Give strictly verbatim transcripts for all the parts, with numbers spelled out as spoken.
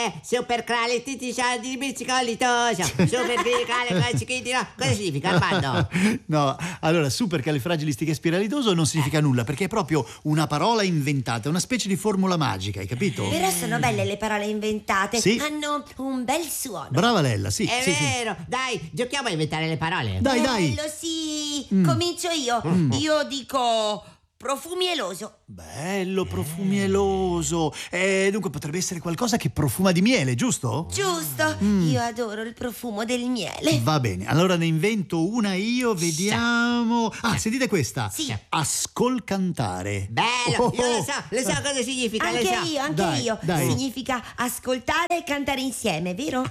Supercalifragilistichespiralidoso, supercalifragilistichespiralidoso, supercalifragilistichespiralidoso. Cosa significa, Armando? No, allora supercalifragilistichespiralidoso non significa nulla, perché è proprio una parola inventata, una specie di formula magica, hai capito? Però sono belle le parole inventate, Sì. hanno un bel suono. Brava Lella, sì. È sì, sì. vero, dai, giochiamo a inventare le parole. Dai, dai. Bello, sì. Mm. Comincio io. Io dico profumieloso. Bello, profumieloso. Eh, dunque potrebbe essere qualcosa che profuma di miele, giusto? Giusto. Io adoro il profumo del miele. Va bene, allora ne invento una io, vediamo. Ah, sentite questa. Sì. Ascolcantare. Bello, Oh, io lo oh. so, lo so cosa significa, Anche lo so. io, anche Dai, io. dai. Significa ascoltare e cantare insieme, vero?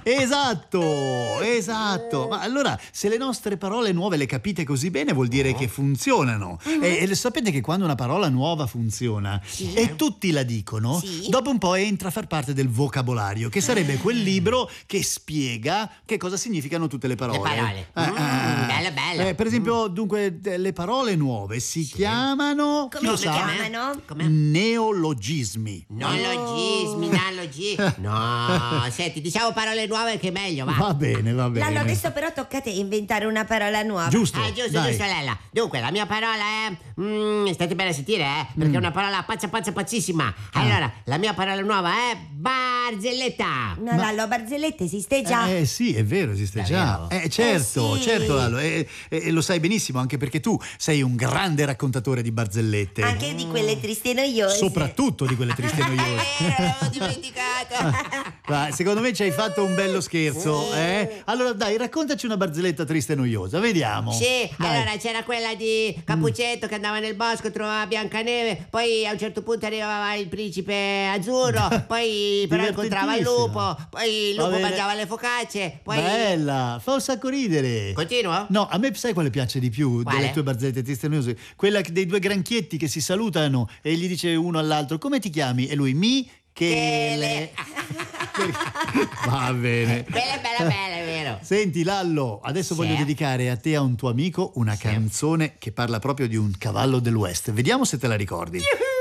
Esatto, esatto. Ma allora, se le nostre parole nuove le capite così bene, vuol dire che funzionano. E, e sapete che quando una parola nuova funziona e tutti la dicono, Sì. dopo un po' entra a far parte del vocabolario, che sarebbe quel libro che spiega che cosa significano tutte le parole. Le parole. Eh, Mm, eh. bello, bello. Eh, per esempio, dunque, de- le parole nuove si chiamano, chi Come lo si sa? chiamano? Com'è? Neologismi. Neologismi, neologismi. No, senti, diciamo parole nuove che è meglio, va. Va bene, va bene. Lallo, adesso però tocca a te inventare una parola nuova. Giusto. Ah, giusto, dai. giusto, Lella. Dunque, la mia parola è... Mm, state bene a sentire, eh? Perché è una parola pazza, pazza, pazzissima. Allora, la mia parola nuova è barzelletta. No, Lallo, barzelletta esiste già. Eh sì, è vero, esiste già. Davvero? Eh certo, Eh, sì. certo Lalo, e, e- e lo sai benissimo anche perché tu sei un grande raccontatore di barzellette. Anche di quelle tristi e noiose. Soprattutto di quelle tristi e noiose. È vero, l'avevo dimenticato. Va, secondo me ci hai fatto un bello scherzo, eh? Allora dai, raccontaci una barzelletta triste e noiosa, vediamo. Sì, Dai. allora c'era quella di Cappuccetto che andava nel bosco, trovava Biancaneve, poi a un certo punto arrivava il principe azzurro, poi però incontrava il lupo, poi il Va lupo bene. mangiava le focacce, poi... Bella, fa un sacco ridere. Continuo? No, a me sai quale piace di più Quale? delle tue barzellette triste e noiose? Quella dei due granchietti che si salutano e gli dice uno all'altro come ti chiami? E lui mi che le... Va bene. Bella, bella, bella, è vero. Senti Lallo, adesso Sì. voglio dedicare a te e a un tuo amico una canzone che parla proprio di un cavallo del West. Vediamo se te la ricordi.